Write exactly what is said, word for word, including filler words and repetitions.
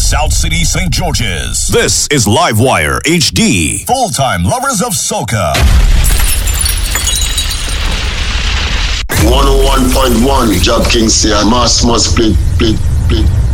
South City, Saint George's. This is Livewire H D. Full-time lovers of soca. one oh one point one, Job King say, Mass must split, split, split.